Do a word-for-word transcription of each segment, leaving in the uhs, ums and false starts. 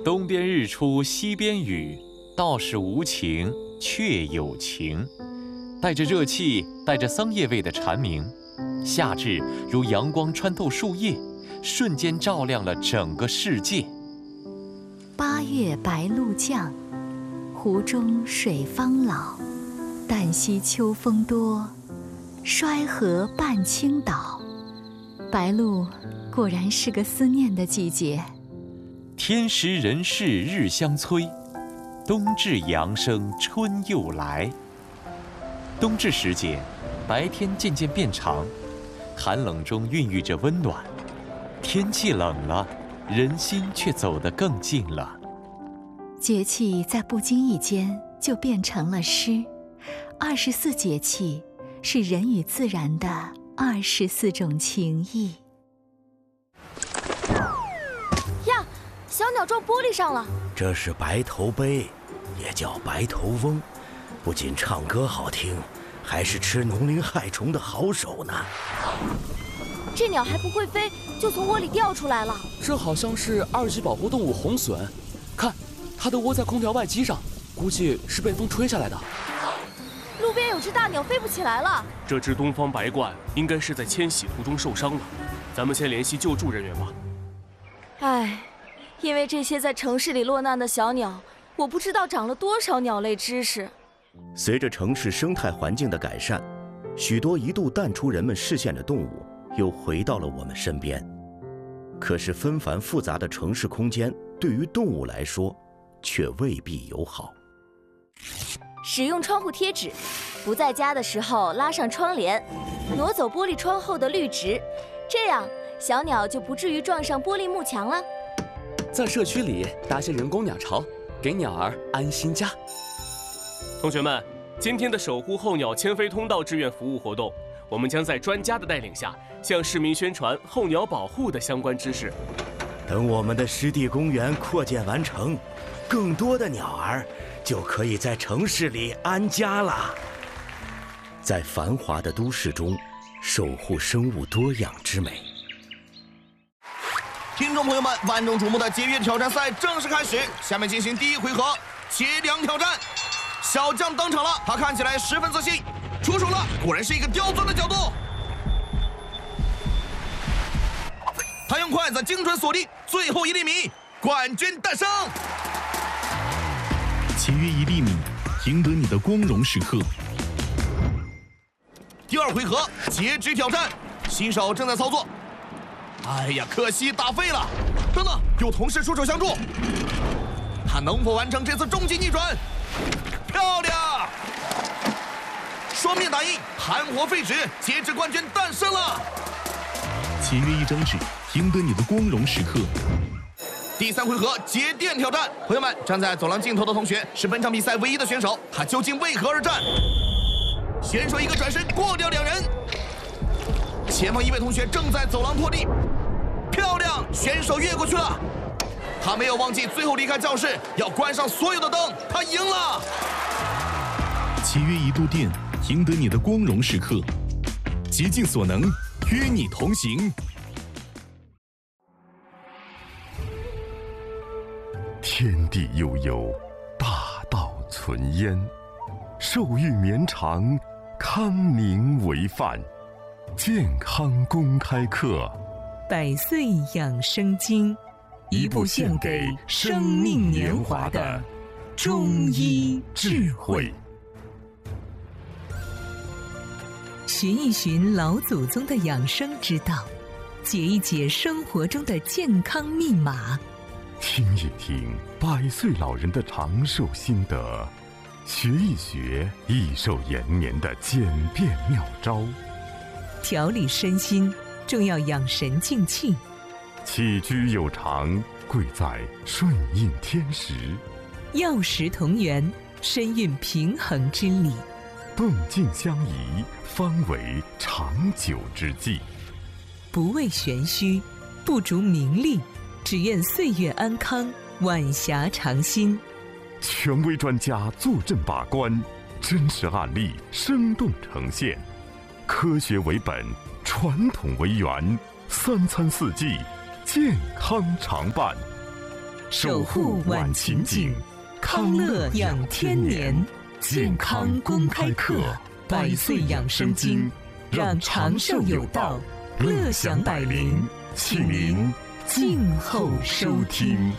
东边日出西边雨，道是无晴却有晴。带着热气，带着桑叶味的蝉鸣，夏至如阳光穿透树叶，瞬间照亮了整个世界。 八月白露降，湖中水方老。旦夕秋风多，衰河半倾倒。白露果然是个思念的季节。 天时人事日相催，冬至阳生春又来。冬至时节，白天渐渐变长，寒冷中孕育着温暖。天气冷了，人心却走得更近了。 节气在不经意间就变成了诗。二十四节气是人与自然的二十四种情谊。 呀，小鸟撞玻璃上了。 这是白头鹎，也叫白头翁，不仅唱歌好听，还是吃农灵害虫的好手呢。 这鸟还不会飞，就从窝里掉出来了。 这好像是二级保护动物红隼，看，它的窝在空调外机上，估计是被风吹下来的。 路边有只大鸟飞不起来了。 这只东方白鹳应该是在迁徙途中受伤了，咱们先联系救助人员吧。 唉，因为这些在城市里落难的小鸟，我不知道长了多少鸟类知识。 随着城市生态环境的改善，许多一度淡出人们视线的动物又回到了我们身边。可是纷繁复杂的城市空间对于动物来说却未必友好。 使用窗户贴纸，不在家的时候拉上窗帘，挪走玻璃窗后的绿植，这样小鸟就不至于撞上玻璃幕墙了。 在社区里搭些人工鸟巢，给鸟儿安心家。 同学们，今天的守护候鸟迁飞通道志愿服务活动，我们将在专家的带领下，向市民宣传候鸟保护的相关知识。 等我们的湿地公园扩建完成，更多的鸟儿就可以在城市里安家了。在繁华的都市中，守护生物多样之美。 听众朋友们，万众瞩目的节约挑战赛正式开始，下面进行第一回合切粮挑战。小将登场了，他看起来十分自信，出手了，果然是一个刁钻的角度。他用筷子精准锁定最后一粒米，冠军诞生。 节约一粒米，赢得你的光荣时刻。 第二回合截止挑战，新手正在操作。哎呀，可惜打废了。等等，有同事出手相助，他能否完成这次终极逆转？漂亮！双面打印，含活废纸，截止冠军诞生了。 节约一张纸，赢得你的光荣时刻。 第三回合节电挑战，朋友们，站在走廊尽头的同学是本场比赛唯一的选手，他究竟为何而战？选手一个转身过掉两人，前方一位同学正在走廊拖地，漂亮，选手越过去了。他没有忘记最后离开教室要关上所有的灯，他赢了。 节约一度电，赢得你的光荣时刻。竭尽所能，与你同行。 天地悠悠，大道存焉。寿育绵长，康宁为范。健康公开课， 百岁养生经， 一部献给生命年华的中医智慧。 寻一寻老祖宗的养生之道，解一解生活中的健康密码， 听一听百岁老人的长寿心得，学一学益寿延年的简便妙招。 调理身心，重要养神静气。 起居有常，贵在顺应天时。 药食同源，身蕴平衡之理。 动静相宜，方为长久之计。 不为玄虚，不逐名利，只愿岁月安康，晚霞长新。 权威专家坐镇把关，真实案例生动呈现。科学为本，传统为源，三餐四季健康常伴。 守护晚晴景，康乐养天年，健康公开课，百岁养生经，让长寿有道，乐享百龄，请您静候收听。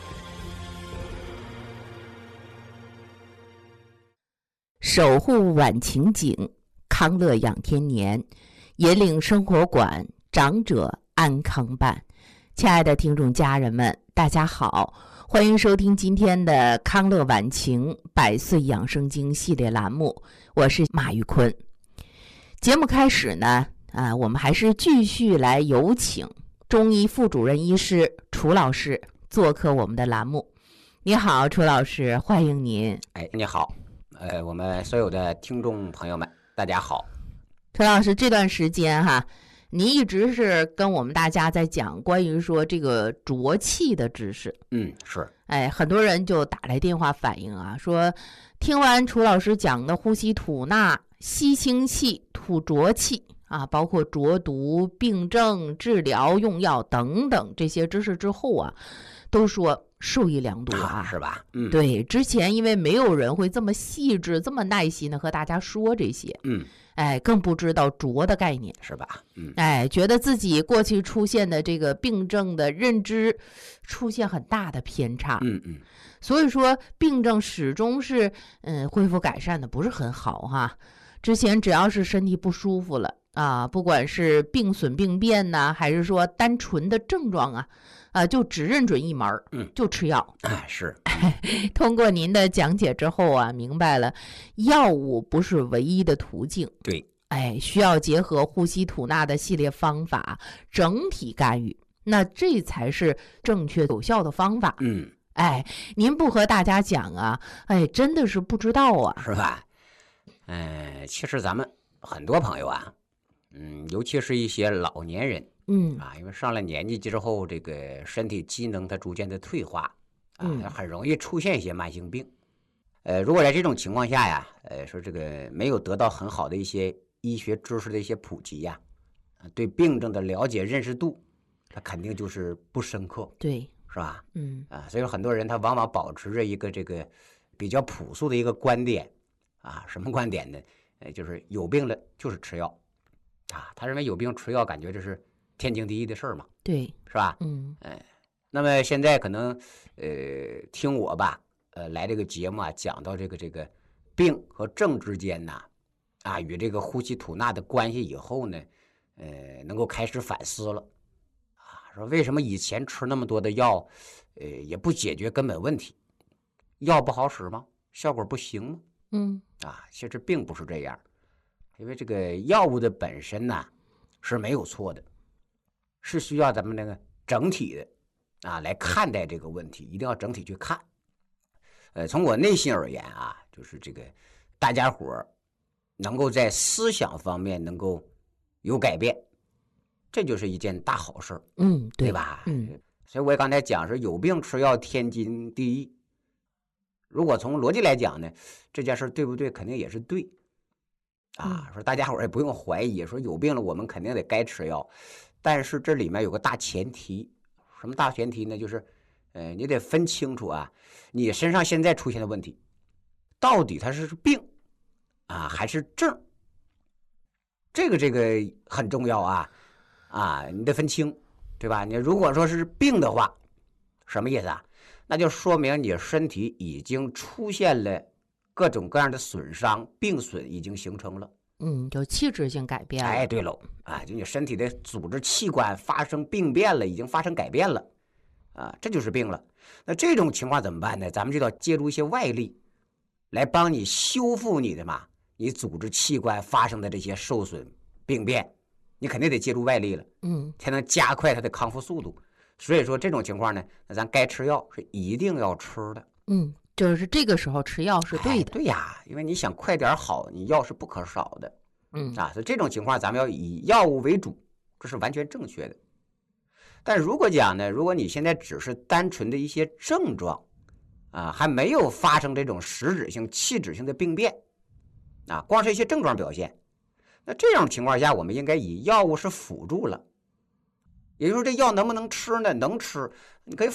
守护晚晴景，康乐养天年，引领生活馆，长者安康办。亲爱的听众家人们，大家好，欢迎收听今天的康乐晚晴百岁养生经系列栏目，我是马玉坤。节目开始呢，啊，我们还是继续来有请中医副主任医师楚老师做客我们的栏目。你好，楚老师，欢迎您。 哎，你好。呃，我们所有的听众朋友们，大家好。 陈老师，这段时间哈，你一直是跟我们大家在讲关于说这个浊气的知识。 嗯，是。 哎，很多人就打来电话反映啊，说听完楚老师讲的呼吸吐纳、吸清气、吐浊气啊，包括浊毒、病症、治疗、用药等等这些知识之后啊，都说受益良多啊， 是吧？嗯， 对，之前因为没有人会这么细致、这么耐心的和大家说这些， 嗯， 哎，更不知道浊的概念， 是吧？嗯， 哎，觉得自己过去出现的这个病症的认知出现很大的偏差， 嗯嗯， 所以说病症始终是嗯恢复改善的不是很好哈。之前只要是身体不舒服了啊，不管是病损病变呐，还是说单纯的症状啊。啊，就只认准一门儿， 嗯， 就吃药。 哎，是。 通过您的讲解之后啊，明白了，药物不是唯一的途径。 对， 哎，需要结合呼吸吐纳的系列方法，整体干预，那这才是正确有效的方法。 嗯， 哎，您不和大家讲啊，哎，真的是不知道啊， 是吧？嗯、呃，其实咱们很多朋友啊，嗯，尤其是一些老年人。 嗯啊，因为上了年纪之后，这个身体机能它逐渐的退化，啊， 嗯、 很容易出现一些慢性病。呃，如果在这种情况下呀，呃，说这个没有得到很好的一些医学知识的一些普及呀，啊，对病症的了解认识度，它肯定就是不深刻， 对， 是吧？ 嗯啊，所以说很多人他往往保持着一个这个比较朴素的一个观点，啊，什么观点呢？呃，就是有病了就是吃药，啊，他认为有病吃药，感觉这是天经地义的事儿嘛， 对， 是吧？ 嗯， 哎，那么现在可能，呃，听我吧，呃，来这个节目啊，讲到这个这个病和症之间呐，啊，与这个呼吸吐纳的关系以后呢，呃，能够开始反思了，啊，说为什么以前吃那么多的药，呃，也不解决根本问题，药不好使吗？效果不行吗？ 嗯， 啊，其实并不是这样，因为这个药物的本身呐是没有错的。是需要咱们那个整体的啊来看待这个问题，一定要整体去看。呃，从我内心而言啊，就是这个大家伙能够在思想方面能够有改变，这就是一件大好事。 嗯，对， 对吧？ 嗯， 所以我刚才讲是有病吃药天经地义。如果从逻辑来讲呢，这件事对不对？肯定也是对。啊，说大家伙也不用怀疑，说有病了我们肯定得该吃药。但是这里面有个大前提，什么大前提呢？就是，呃，你得分清楚啊，你身上现在出现的问题，到底它是病啊还是症？这个这个很重要啊，啊，你得分清，对吧？你如果说是病的话，什么意思啊？那就说明你身体已经出现了各种各样的损伤，病损已经形成了。 嗯，有器质性改变了。 哎，对喽，啊，就你身体的组织器官发生病变了，已经发生改变了，啊，这就是病了。那这种情况怎么办呢？咱们就要借助一些外力，来帮你修复你的嘛，你组织器官发生的这些受损病变，你肯定得借助外力了， 嗯， 才能加快它的康复速度。所以说这种情况呢，那咱该吃药是一定要吃的。 嗯。就是这个时候吃药是对的， 哎、对呀，因为你想快点好，你药是不可少的， 嗯啊，所以这种情况咱们要以药物为主，这是完全正确的。但如果讲呢，如果你现在只是单纯的一些症状，啊，还没有发生这种实质性、器质性的病变，啊，光是一些症状表现，那这种情况下，我们应该以药物是辅助了。也就是说，这药能不能吃呢？能吃，你可以